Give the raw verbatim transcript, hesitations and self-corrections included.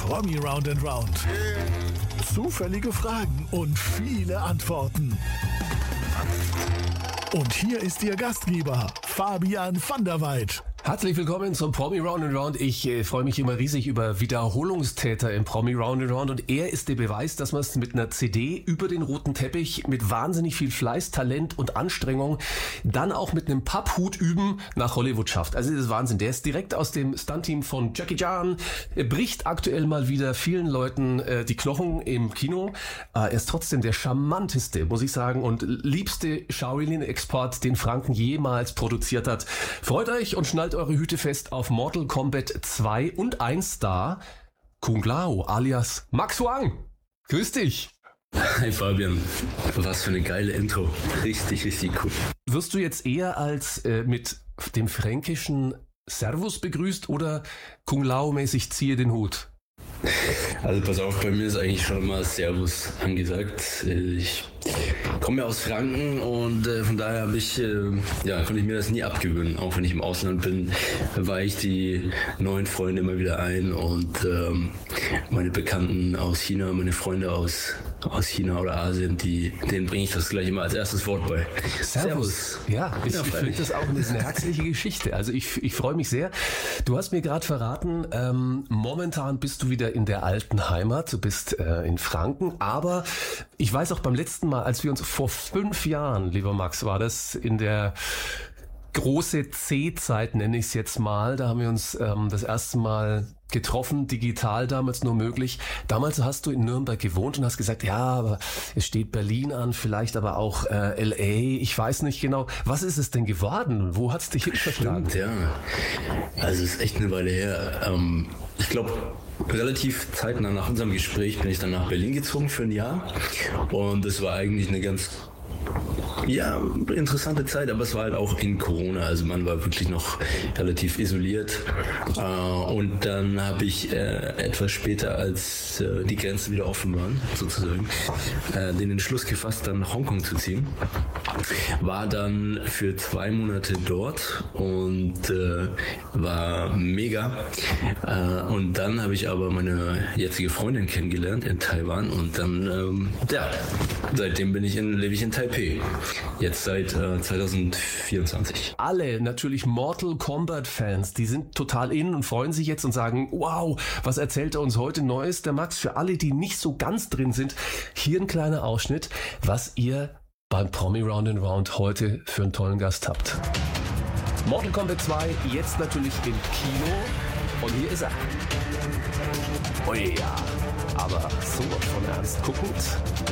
Promi Round and Round. Zufällige Fragen und viele Antworten. Und hier ist Ihr Gastgeber, Fabian van der Weid. Herzlich willkommen zum Promi Round and Round. Ich äh, freue mich immer riesig über Wiederholungstäter im Promi Round and Round und er ist der Beweis, dass man es mit einer C D über den roten Teppich mit wahnsinnig viel Fleiß, Talent und Anstrengung dann auch mit einem Papphut üben nach Hollywood schafft. Also das ist Wahnsinn. Der ist direkt aus dem Stuntteam von Jackie Chan, er bricht aktuell mal wieder vielen Leuten äh, die Knochen im Kino. Äh, er ist trotzdem der charmanteste, muss ich sagen, und liebste Shaolin-Export, den Franken jemals produziert hat. Freut euch und schnallt eure Hüte fest auf Mortal Kombat zwei und ein Star, Kung Lao alias Max Huang. Grüß dich. Hi Fabian, was für eine geile Intro. Richtig, richtig cool. Wirst du jetzt eher als äh, mit dem fränkischen Servus begrüßt oder Kung Lao mäßig ziehe den Hut? Also pass auf, bei mir ist eigentlich schon immer Servus angesagt. Ich komme ja aus Franken und äh, von daher habe ich, äh, ja, konnte ich mir das nie abgewöhnen. Auch wenn ich im Ausland bin, weihe ich die neuen Freunde immer wieder ein und ähm, meine Bekannten aus China, meine Freunde aus, aus China oder Asien, die, denen bringe ich das gleich immer als erstes Wort bei. Servus. Servus. Ja, ich, ja, ich finde das auch eine, eine herzliche Geschichte. Also ich, ich freue mich sehr. Du hast mir gerade verraten, ähm, momentan bist du wieder in der alten Heimat. Du bist äh, in Franken, aber ich weiß auch beim letzten Mal, als wir uns vor fünf Jahren, lieber Max, war das in der große C-Zeit, nenne ich es jetzt mal, da haben wir uns ähm, das erste Mal getroffen, digital damals nur möglich. Damals hast du in Nürnberg gewohnt und hast gesagt, ja, aber es steht Berlin an, vielleicht aber auch äh, L A, ich weiß nicht genau. Was ist es denn geworden? Wo hat es dich hin verschlagen? Stimmt, ja. Also es ist echt eine Weile her. Ähm, ich glaube, relativ zeitnah nach unserem Gespräch bin ich dann nach Berlin gezogen für ein Jahr und es war eigentlich eine ganz ja, interessante Zeit, aber es war halt auch in Corona, also man war wirklich noch relativ isoliert äh, und dann habe ich äh, etwas später, als äh, die Grenzen wieder offen waren, sozusagen, äh, den Entschluss gefasst, dann nach Hongkong zu ziehen. War dann für zwei Monate dort und äh, war mega äh, und dann habe ich aber meine jetzige Freundin kennengelernt in Taiwan und dann, ähm, ja, seitdem bin ich in, lebe ich in Taipei. Jetzt seit äh, zwanzig vierundzwanzig. Alle natürlich Mortal Kombat Fans, die sind total in und freuen sich jetzt und sagen, wow, was erzählt er uns heute Neues, der Max? Für alle, die nicht so ganz drin sind, hier ein kleiner Ausschnitt, was ihr beim Promi Round and Round heute für einen tollen Gast habt. Mortal Kombat zwei, jetzt natürlich im Kino und hier ist er. Oh ja, aber sowas von ernst guckend.